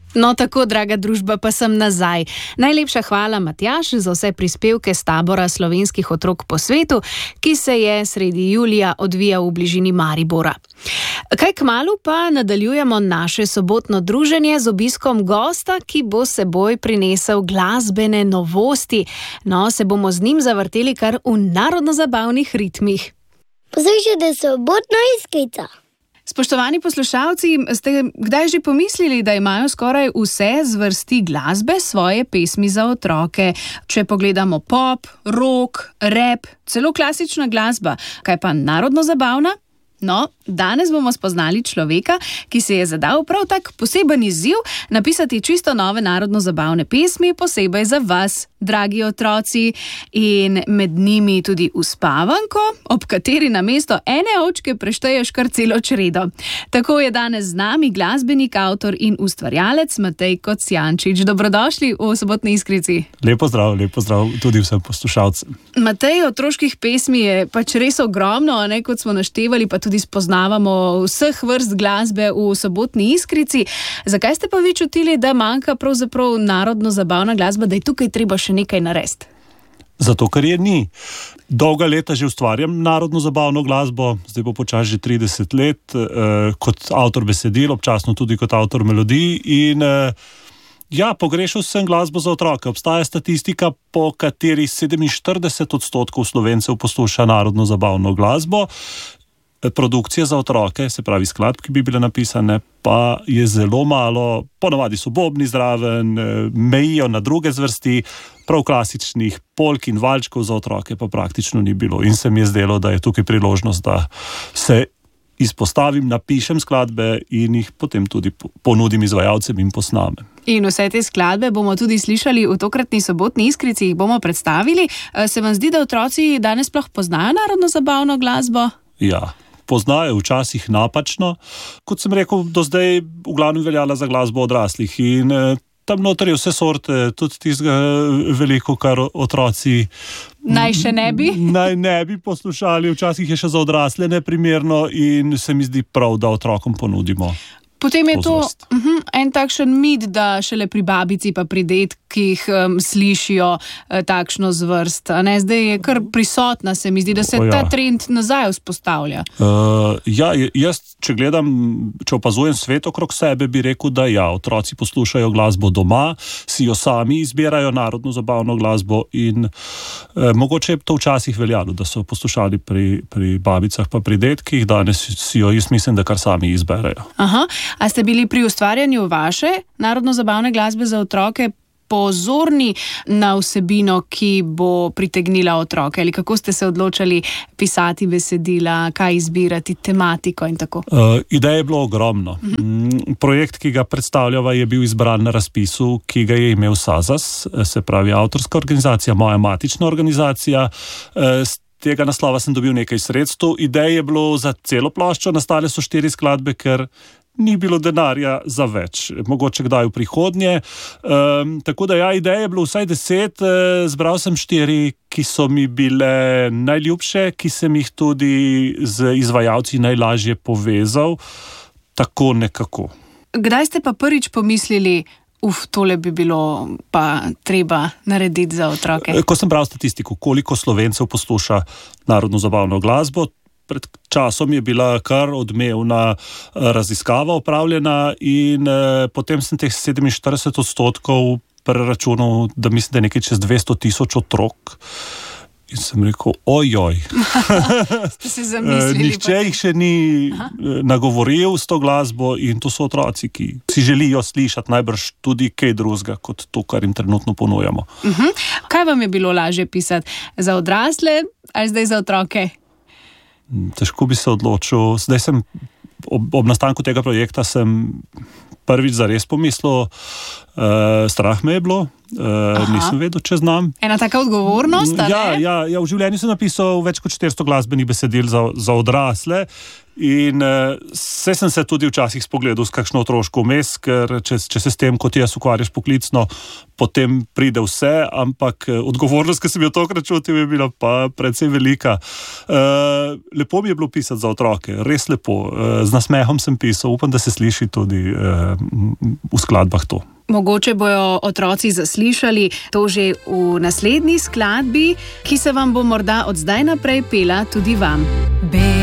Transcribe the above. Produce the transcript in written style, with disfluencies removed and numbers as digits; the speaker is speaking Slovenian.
No tako, draga družba, pa sem nazaj. Najlepša hvala, Matjaž, za vse prispevke s tabora slovenskih otrok po svetu, ki se je sredi julija odvijal v bližini Maribora. Kaj kmalu pa nadaljujemo naše sobotno druženje z obiskom gosta, ki bo s seboj prinesel glasbene novosti. No, se bomo z njim zavrteli kar v narodno-zabavnih ritmih. Poslušajte sobotno Iskrica. Spoštovani poslušalci, ste kdaj že pomislili, da imajo skoraj vse zvrsti glasbe svoje pesmi za otroke? Če pogledamo pop, rock, rap, celo klasična glasba, kaj pa narodno-zabavna? No, danes bomo spoznali človeka, ki se je zadal prav tak poseben izziv napisati čisto nove narodno-zabavne pesmi, posebej za vas, dragi otroci, in med njimi tudi uspavanko, ob kateri namesto ene ovčke prešteješ kar celo čredo. Tako je danes z nami glasbenik, avtor in ustvarjalec Matej Kocijančič. Dobrodošli v sobotni Iskrici. Lepo zdrav tudi vsem poslušalcem. Matej, otroških pesmi je pač res ogromno, kot smo naštevali, pa tudi spoznavamo vseh vrst glasbe v sobotni Iskrici. Zakaj ste pa vi čutili, da manjka pravzaprav narodno-zabavna glasba, da je tukaj treba še nekaj narediti? Zato, ker je ni. Dolga leta že ustvarjam narodno-zabavno glasbo, zdaj bo počasi že 30 let, kot avtor besedil, občasno tudi kot avtor melodij in pogrešal sem glasbo za otroke. Obstaja statistika, po kateri 47% Slovencev posluša narodno-zabavno glasbo. Produkcije za otroke, se pravi skladb, ki bi bile napisane, pa je zelo malo, ponavadi so bobni zraven, mejijo na druge zvrsti, prav klasičnih polk in valčkov za otroke pa praktično ni bilo. In se mi je zdelo, da je tukaj priložnost, da se izpostavim, napišem skladbe in jih potem tudi ponudim izvajalcem in posnamem. In vse te skladbe bomo tudi slišali v tokratni sobotni Iskrici, jih bomo predstavili. Se vam zdi, da otroci danes sploh poznajo narodno-zabavno glasbo? Ja. Poznajo včasih napačno, kot sem rekel, do zdaj v glavnem veljala za glasbo odraslih in tam noter je vse sorte, tudi tistega veliko, kar otroci naj še ne bi. Naj ne bi poslušali, včasih je še za odrasle neprimerno in se mi zdi prav, da otrokom ponudimo. Potem je to en takšen mit, da šele pri babici pa pri dedkih slišijo takšno zvrst. Zdaj je kar prisotna, se mi zdi, da se ta trend nazaj vzpostavlja. Jaz, če opazujem svet okrog sebe, bi rekel, da otroci poslušajo glasbo doma, si jo sami izbirajo narodno-zabavno glasbo in mogoče je to včasih veljalo, da so poslušali pri babicah pa pri dedkih, danes si jo, jaz mislim, da kar sami izberejo. Aha. A ste bili pri ustvarjanju vaše narodno-zabavne glasbe za otroke pozorni na vsebino, ki bo pritegnila otroke? Ali kako ste se odločali pisati besedila, kaj izbirati, tematiko in tako? Ideje je bilo ogromno. Projekt, ki ga predstavljava, je bil izbran na razpisu, ki ga je imel SAZAS, se pravi avtorska organizacija, moja matična organizacija. Tega naslova sem dobil nekaj sredstev. Ideje je bilo za celo ploščo, nastale so 4 skladbe, ker ni bilo denarja za več, mogoče kdaj v prihodnje. Tako da ideje je bilo vsaj 10, zbral sem 4, ki so mi bile najljubše, ki sem jih tudi z izvajalci najlažje povezal, tako nekako. Kdaj ste pa prvič pomislili, tole bi bilo pa treba narediti za otroke? Ko sem bral statistiko, koliko Slovencev posluša narodno-zabavno glasbo, pred časom je bila kar odmevna raziskava opravljena in potem sem teh 47% preračunal, da mislim, da je nekaj čez 200,000 otrok. In sem rekel, ojoj. Ste se zamislili? Nihče jih še ni nagovoril s to glasbo in to so otroci, ki si želijo slišati najbrž tudi kaj drugega kot to, kar jim trenutno ponujamo. Kaj vam je bilo lažje pisati? Za odrasle ali zdaj za otroke? Težko bi se odločil. Zdaj sem ob nastanku tega projekta sem prvič zares pomislil, strah me je bilo, nisem vedel, če znam. Ena taka odgovornost, ali? Ja, v življenju sem napisal več kot 400 glasbenih besedil za odrasle in sem se tudi včasih spogledal s kakšno otroško vmes, ker če se s tem, kot jaz ukvarjaš poklicno, potem pride vse, ampak odgovornost, ki sem jo tokrat čutil, je bila pa precej velika. Lepo mi je bilo pisati za otroke, res lepo. Z nasmehom sem pisal, upam, da se sliši tudi. v skladbah to. Mogoče bojo otroci zaslišali to že v naslednji skladbi, ki se vam bo morda od zdaj naprej pela tudi vam.